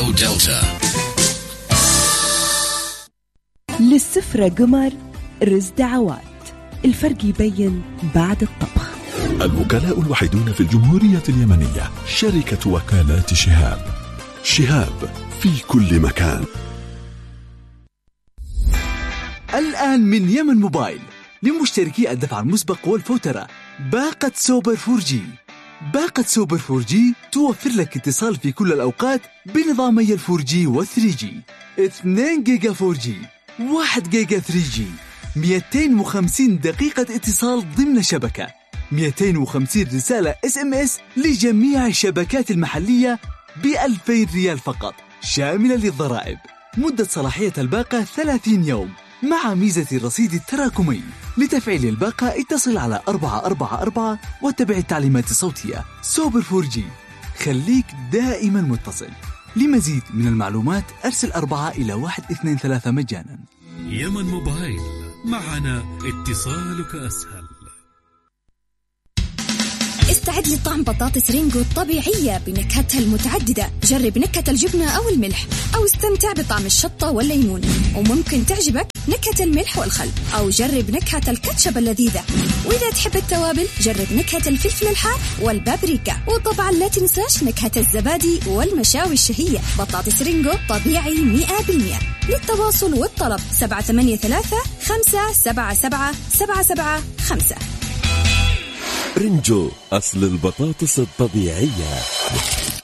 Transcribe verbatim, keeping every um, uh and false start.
راديو دلتا. للسفرة قمر رز دعوات، الفرق يبين بعد الطبخ. الوكلاء الوحيدون في الجمهورية اليمنية شركة وكالات شهاب. شهاب في كل مكان. الآن من يمن موبايل لمشتركي الدفع المسبق والفوترة باقة سوبر فور جي. باقة سوبر فور جي توفر لك اتصال في كل الأوقات بنظامي الفور جي والثري جي، اثنين جيجا فور جي، واحد جيجا ثري جي، مئتين وخمسين دقيقة اتصال ضمن شبكة، مئتين وخمسين رسالة اس ام اس لجميع الشبكات المحلية بألفين ريال فقط شاملة للضرائب. مدة صلاحية الباقة ثلاثين يوم مع ميزة الرصيد التراكمي. لتفعيل الباقة اتصل على أربعة أربعة أربعة واتبع التعليمات الصوتية. سوبر فور جي، خليك دائما متصل. لمزيد من المعلومات أرسل أربعة إلى واحد اثنين ثلاثة مجانا. يمن موبايل، معنا اتصالك أسهل. استعد لطعم بطاطس رينجو الطبيعية بنكهتها المتعددة. جرب نكهة الجبنة أو الملح، أو استمتع بطعم الشطة والليمون، وممكن تعجبك نكهة الملح والخل، أو جرب نكهة الكاتشب اللذيذة. وإذا تحب التوابل جرب نكهة الفلفل الحار والبابريكا، وطبعا لا تنساش نكهة الزبادي والمشاوي الشهية. بطاطس رينجو طبيعي مئة بالمئة. للتواصل والطلب سبعة ثمانية ثلاثة خمسة سبعة سبعة سبعة سبعة خمسة. رينجو، أصل البطاطس الطبيعية.